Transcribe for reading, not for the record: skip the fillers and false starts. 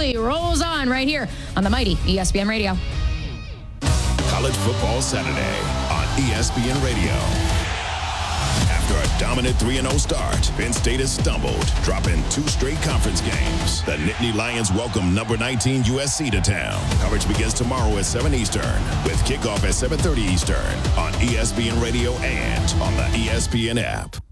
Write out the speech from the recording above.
Dooley rolls on right here on the mighty ESPN Radio. College Football Saturday on ESPN Radio. After a dominant 3-0 start, Penn State has stumbled, dropping 2 straight conference games. The Nittany Lions welcome number 19 USC to town. Coverage begins tomorrow at 7 Eastern, with kickoff at 7:30 Eastern on ESPN Radio and on the ESPN app.